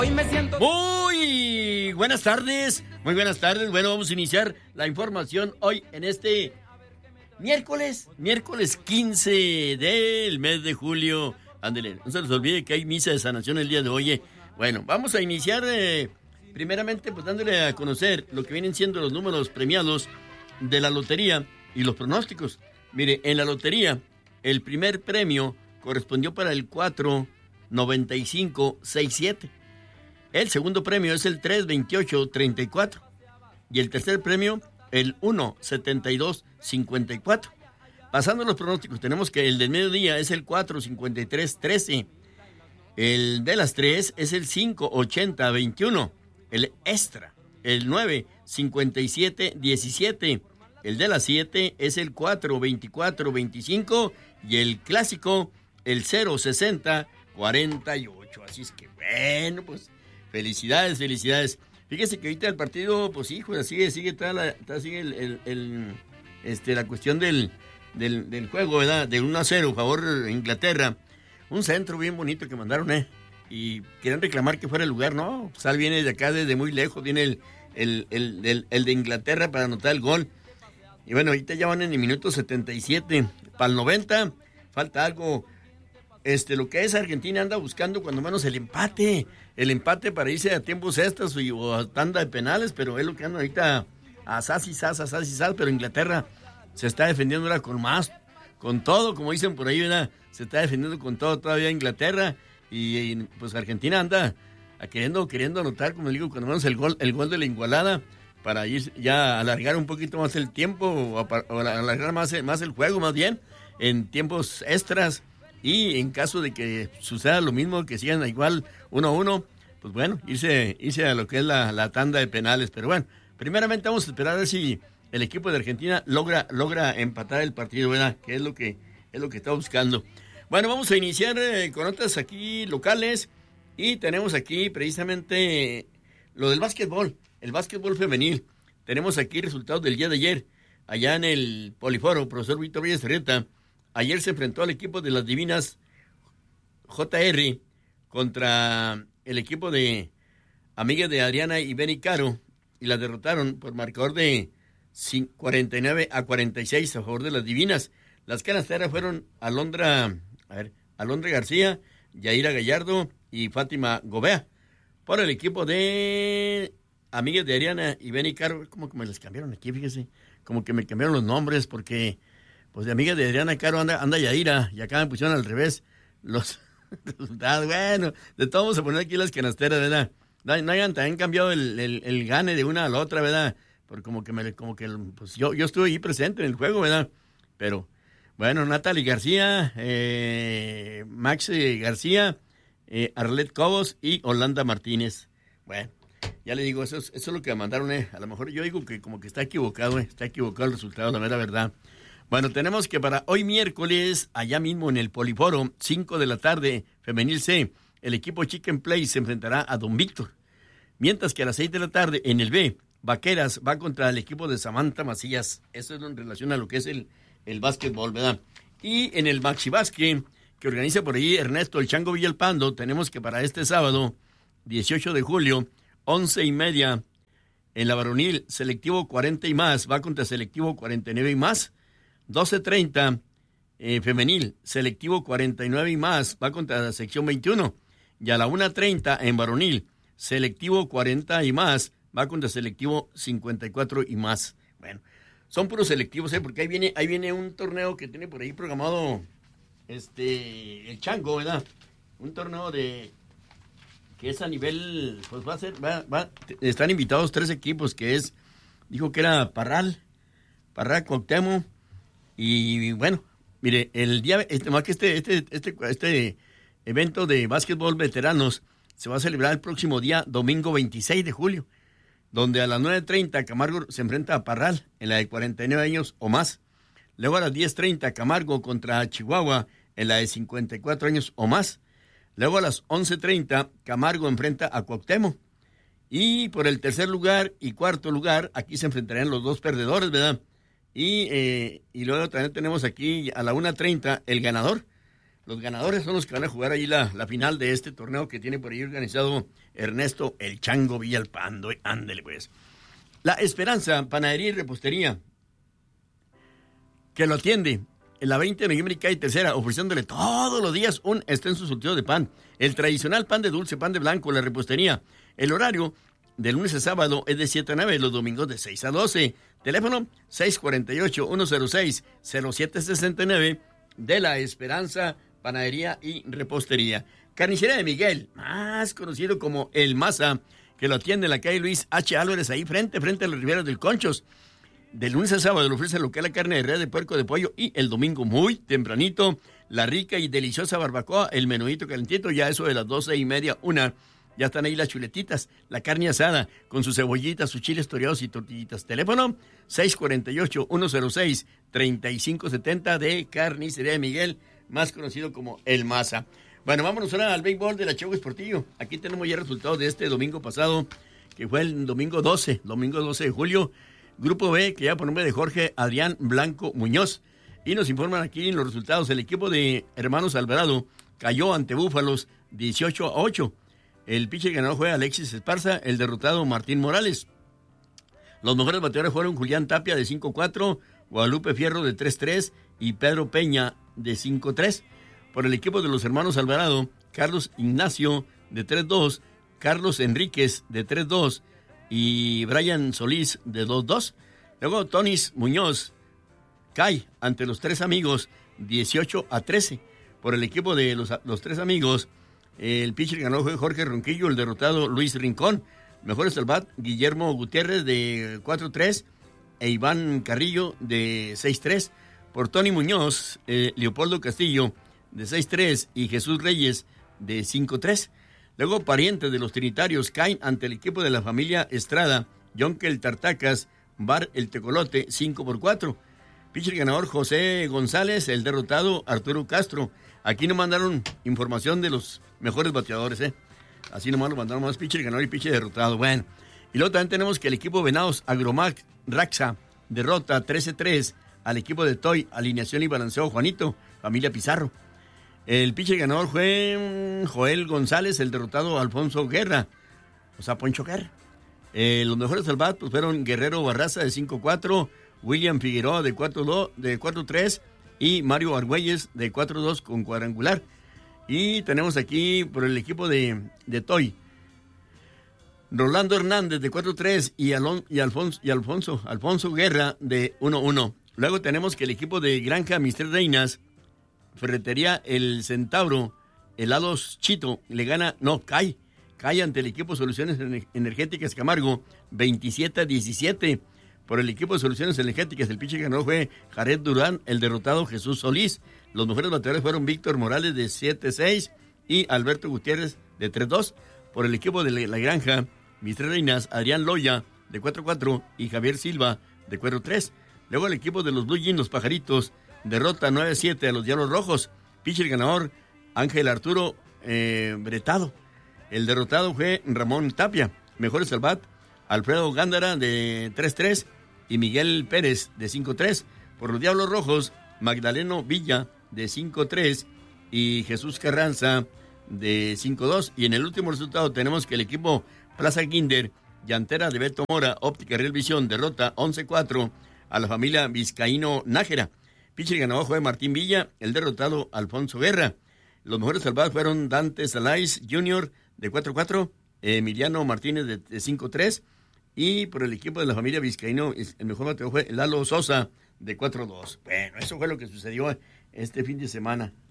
Muy buenas tardes, muy buenas tardes. Bueno, vamos a iniciar la información hoy en este miércoles 15 del mes de julio. Ándele, no se les olvide que hay misa de sanación el día de hoy. Bueno, vamos a iniciar primeramente pues dándole a conocer lo que vienen siendo los números premiados de la lotería y los pronósticos. Mire, en la lotería el primer premio correspondió para el 49567. El segundo premio es el 32834 y el tercer premio el 17254. Pasando a los pronósticos, tenemos que el del mediodía es el 45313, el de las 3 es el 58021, el extra el 95717, el de las 7 es el 42425 y el clásico el 06048. Así es que bueno, pues felicidades. Fíjese que ahorita el partido, pues hijo, sigue la cuestión del juego, ¿verdad? De 1-0 favor Inglaterra. Un centro bien bonito que mandaron, y quieren reclamar que fuera el lugar, ¿no? Sal viene de acá desde muy lejos, viene el de Inglaterra para anotar el gol. Y bueno, ahorita ya van en el minuto 77. Para el 90 falta algo. Lo que es Argentina anda buscando cuando menos el empate para irse a tiempos extras o a tanda de penales, pero es lo que anda ahorita asaz, pero Inglaterra se está defendiendo ahora con todo, como dicen por ahí, ¿verdad? Se está defendiendo con todo todavía Inglaterra y pues Argentina anda queriendo anotar, como digo, cuando menos el gol de la igualada para ir ya a alargar un poquito más el tiempo o alargar más el juego más bien en tiempos extras. Y en caso de que suceda lo mismo, que sigan igual 1-1, pues bueno, irse a lo que es la tanda de penales. Pero bueno, primeramente vamos a esperar a ver si el equipo de Argentina logra empatar el partido, ¿verdad? Que es lo que está buscando. Bueno, vamos a iniciar con notas aquí locales y tenemos aquí precisamente lo del básquetbol, el básquetbol femenil. Tenemos aquí resultados del día de ayer, allá en el Poliforo, profesor Víctor Reyes Ferreta. Ayer se enfrentó al equipo de las Divinas JR contra el equipo de amigas de Adriana y Benny Caro y la derrotaron por marcador de 49-46 a favor de las Divinas. Las canasteras fueron Alondra García, Yaira Gallardo y Fátima Gobea. Por el equipo de amigas de Adriana y Benny Caro, como que me les cambiaron aquí, fíjese, como que me cambiaron los nombres porque... Pues de amiga de Adriana Caro anda Yaira, y acá me pusieron al revés los resultados. Bueno, de todo vamos a poner aquí las canasteras, ¿verdad? No hayan también cambiado el gane de una a la otra, ¿verdad? Porque pues yo estuve ahí presente en el juego, ¿verdad? Pero, bueno, Natalie García, Max García, Arlet Cobos y Holanda Martínez. Bueno, ya le digo, eso es lo que mandaron, A lo mejor yo digo que como que está equivocado el resultado, la mera verdad. Bueno, tenemos que para hoy miércoles, allá mismo en el Poliforo, 5 de la tarde, Femenil C, el equipo Chicken Play se enfrentará a Don Víctor. Mientras que a las 6 de la tarde, en el B, Vaqueras va contra el equipo de Samantha Macías. Eso es en relación a lo que es el básquetbol, ¿verdad? Y en el Maxi Basque, que organiza por ahí Ernesto El Chango Villalpando, tenemos que para este sábado, 18 de julio, 11:30, en la varonil, selectivo 40 y más, va contra selectivo 49 y más. 12:30, femenil, selectivo 49 y más, va contra la sección 21. Y a la 1:30 en varonil, selectivo 40 y más, va contra selectivo 54 y más. Bueno, son puros selectivos, porque ahí viene un torneo que tiene por ahí programado el Chango, ¿verdad? Un torneo que es a nivel, pues están invitados 3 equipos, dijo que era Parral, Cuauhtémoc. Y bueno, mire, el día, más que este evento de básquetbol veteranos se va a celebrar el próximo día, domingo 26 de julio, donde a las 9:30 Camargo se enfrenta a Parral en la de 49 años o más. Luego a las 10:30 Camargo contra Chihuahua en la de 54 años o más. Luego a las 11:30 Camargo enfrenta a Cuauhtémoc. Y por el tercer lugar y cuarto lugar, aquí se enfrentarán los dos perdedores, ¿verdad? Y luego también tenemos aquí a la 1:30 el ganador. Los ganadores son los que van a jugar ahí la final de este torneo que tiene por ahí organizado Ernesto El Chango Villalpando. Ándele pues. La Esperanza, Panadería y Repostería, que lo atiende en la 20 de noviembre y calle Tercera, ofreciéndole todos los días un extenso surtido de pan. El tradicional pan de dulce, pan de blanco, la repostería. El horario de lunes a sábado es de 7 a 9, los domingos de 6 a 12. Teléfono 648-106-0769 de La Esperanza, Panadería y Repostería. Carnicería de Miguel, más conocido como El Maza, que lo atiende en la calle Luis H. Álvarez, ahí frente a los riberas del Conchos. De lunes a sábado le ofrece lo que es la carne de res, de puerco, de pollo, y el domingo muy tempranito, la rica y deliciosa barbacoa, el menudito calentito, ya eso de las 12:30, 1, ya están ahí las chuletitas, la carne asada, con sus cebollitas, sus chiles toreados y tortillitas. Teléfono 648-106-3570 de Carnicería de Miguel, más conocido como El Maza. Bueno, vámonos ahora al béisbol de la Chavo Esportillo. Aquí tenemos ya resultados de este domingo pasado, que fue el domingo 12 de julio. Grupo B, que ya por nombre de Jorge Adrián Blanco Muñoz. Y nos informan aquí en los resultados. El equipo de Hermanos Alvarado cayó ante Búfalos 18-8. El pitcher ganador fue Alexis Esparza, el derrotado Martín Morales. Los mejores bateadores fueron Julián Tapia de 5-4, Guadalupe Fierro de 3-3 y Pedro Peña de 5-3. Por el equipo de los Hermanos Alvarado, Carlos Ignacio de 3-2, Carlos Enríquez de 3-2 y Brian Solís de 2-2. Luego Tonis Muñoz cae ante los Tres Amigos 18-13. Por el equipo de los Tres Amigos, el pitcher ganó fue Jorge Ronquillo, el derrotado Luis Rincón. Mejores al bat, Guillermo Gutiérrez de 4-3 e Iván Carrillo de 6-3. Por Tony Muñoz, Leopoldo Castillo de 6-3 y Jesús Reyes de 5-3. Luego parientes de los trinitarios caen ante el equipo de la familia Estrada, Yonkel Tartacas, Bar El Tecolote 5-4. Pitcher ganador José González, el derrotado Arturo Castro. Aquí nos mandaron información de los mejores bateadores, Así nomás nos mandaron más pitcher ganador y pitcher derrotado. Bueno, y luego también tenemos que el equipo Venados Agromac Raxa derrota 13-3 al equipo de Toy, alineación y balanceo Juanito, familia Pizarro. El pitcher ganador fue Joel González, el derrotado Alfonso Guerra, o sea, Poncho Guerra. Los mejores al bat pues, fueron Guerrero Barraza de 5-4, William Figueroa de 4-3 y Mario Argüelles de 4-2 con cuadrangular. Y tenemos aquí por el equipo de Toy, Rolando Hernández de 4-3 y Alfonso Guerra de 1-1. Luego tenemos que el equipo de Granja Mister Reinas, Ferretería El Centauro, Helados Chito, cae ante el equipo Soluciones Energéticas Camargo, 27-17. Por el equipo de Soluciones Energéticas, el pitcher ganador fue Jared Durán, el derrotado Jesús Solís. Los mejores bateadores fueron Víctor Morales de 7-6 y Alberto Gutiérrez de 3-2. Por el equipo de la Granja Mister Reinas, Adrián Loya de 4-4 y Javier Silva de 4-3. Luego el equipo de los Blue Jeans, los Pajaritos, derrota 9-7 a los Diablos Rojos. Pitcher ganador Ángel Arturo Bretado. El derrotado fue Ramón Tapia. Mejores al bat, Alfredo Gándara de 3-3 y Miguel Pérez de 5-3. Por los Diablos Rojos, Magdaleno Villa de 5-3 y Jesús Carranza de 5-2. Y en el último resultado tenemos que el equipo Plaza Kinder, llantera de Beto Mora, Óptica Real Visión, derrota 11-4 a la familia Vizcaíno Nájera. Pitcher ganador fue Martín Villa, el derrotado Alfonso Guerra. Los mejores salvados fueron Dante Salais Jr. de 4-4, Emiliano Martínez de 5-3 y por el equipo de la familia Vizcaíno el mejor bateador fue Lalo Sosa de 4-2. Bueno, eso fue lo que sucedió este fin de semana.